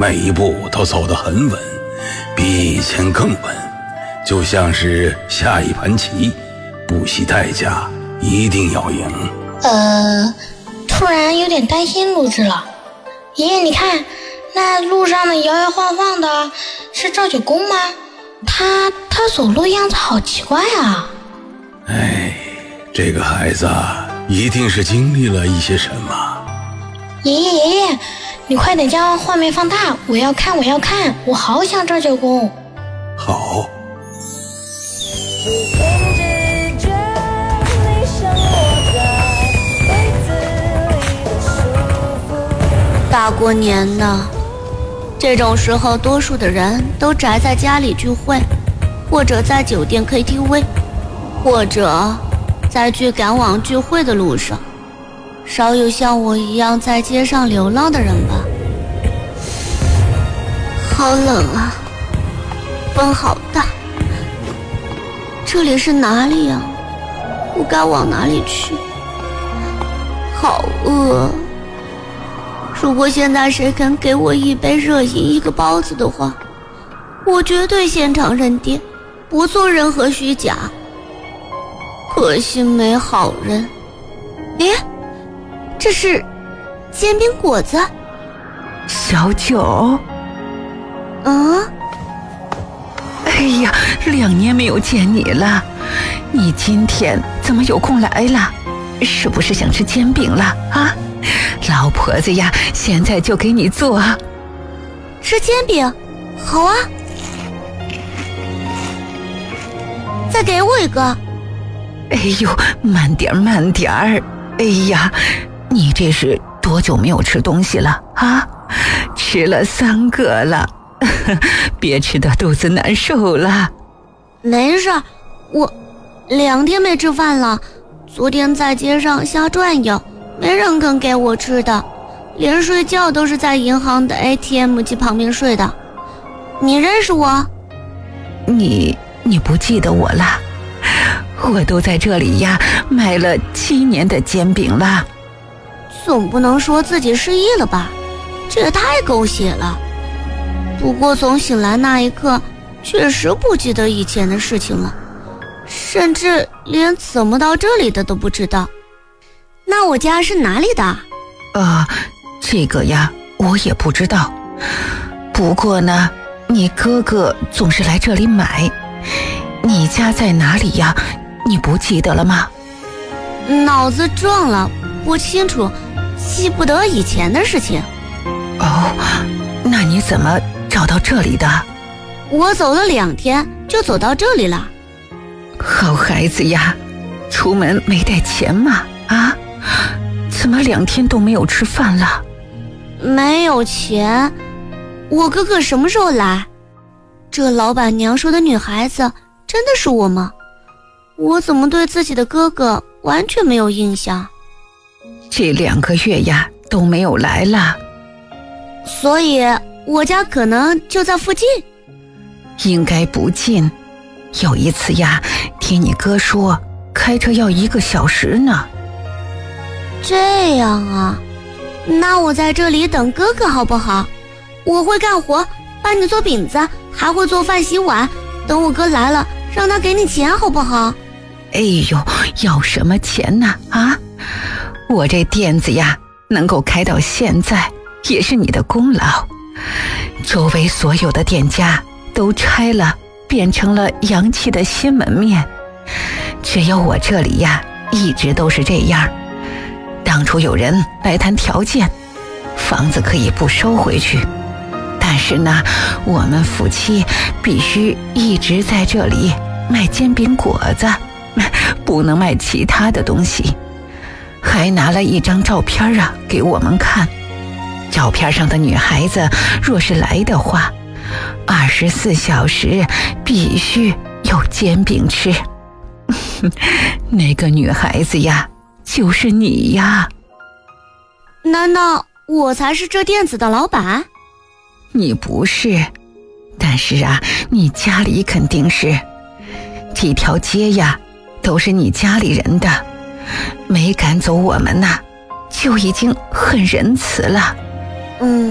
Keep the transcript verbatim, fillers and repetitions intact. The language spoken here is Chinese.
每一步都走得很稳，比以前更稳，就像是下一盘棋，不惜代价一定要赢。 呃，突然有点担心陆之了。爷爷，你看，那路上的摇摇晃晃的，是赵九公吗？他他走路样子好奇怪啊。 哎，这个孩子一定是经历了一些什么。 爷爷爷爷，你快点将画面放大，我要看我要看，我好想赵九公。 好。 大过年的，这种时候多数的人都宅在家里聚会，或者在酒店 K T V， 或者在去赶往聚会的路上，少有像我一样在街上流浪的人吧。好冷啊，风好大，这里是哪里呀？我该往哪里去？好饿。如果现在谁肯给我一杯热饮一个包子的话，我绝对现场认爹，不做任何虚假。可惜没好人。诶，这是煎饼果子。 小九。 嗯？ 哎呀，两年没有见你了，你今天怎么有空来了？是不是想吃煎饼了啊？老婆子呀，现在就给你做。 吃煎饼？好啊。再给我一个。 哎呦，慢点慢点儿。哎呀，你这是多久没有吃东西了啊？吃了三个了，别吃的肚子难受了。 没事，我两天没吃饭了，昨天在街上瞎转悠，没人肯给我吃的，连睡觉都是在银行的 A T M 机旁边睡的。你认识我？ 你你不记得我了？我都在这里呀卖了七年的煎饼了。 总不能说自己失忆了吧？这也太狗血了。不过从醒来那一刻，确实不记得以前的事情了，甚至连怎么到这里的都不知道。那我家是哪里的？ 呃，这个呀，我也不知道。不过呢，你哥哥总是来这里买。你家在哪里呀？你不记得了吗？ 脑子撞了，不清楚，记不得以前的事情。 哦，那你怎么找到这里的？ 我走了两天，就走到这里了。 好孩子呀，出门没带钱吗？啊？怎么两天都没有吃饭了？ 没有钱。我哥哥什么时候来？这老板娘说的女孩子真的是我吗？我怎么对自己的哥哥完全没有印象？ 这两个月呀都没有来了。 所以我家可能就在附近。 应该不近，有一次呀听你哥说开车要一个小时呢。 这样啊，那我在这里等哥哥好不好？我会干活，帮你做饼子，还会做饭洗碗，等我哥来了让他给你钱好不好？ 哎呦，要什么钱呢？啊，我这店子呀能够开到现在也是你的功劳。周围所有的店家都拆了，变成了洋气的新门面，只有我这里呀一直都是这样。当初有人来谈条件，房子可以不收回去，但是呢我们夫妻必须一直在这里卖煎饼果子，不能卖其他的东西。还拿了一张照片啊给我们看，照片上的女孩子若是来的话，二十四小时必须有煎饼吃。那个女孩子呀就是你呀。 难道我才是这店子的老板？ 你不是，但是啊你家里肯定是。这条街呀都是你家里人的，没赶走我们呐，就已经很仁慈了。 嗯，